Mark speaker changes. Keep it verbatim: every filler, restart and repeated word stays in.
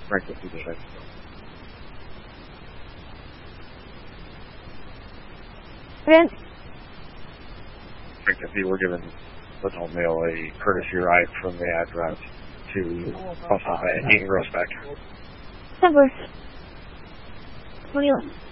Speaker 1: Franklin position.
Speaker 2: Vince?
Speaker 1: Franklin, we were given Little Mail a courtesy ride from the address to Bus Stop at Eaton Gross Back.
Speaker 2: Temper. twenty-one.